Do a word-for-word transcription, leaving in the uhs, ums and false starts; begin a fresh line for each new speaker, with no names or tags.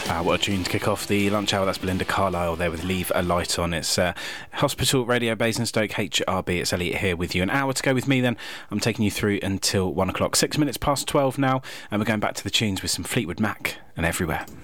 Uh, what a tune to kick off the lunch hour. That's Belinda Carlisle there with Leave a Light On. It's uh, Hospital Radio Basingstoke, H R B. It's Elliot here with you. An hour to go with me then. I'm taking you through until one o'clock. Six minutes past twelve now, and we're going back to the tunes with some Fleetwood Mac and Everywhere.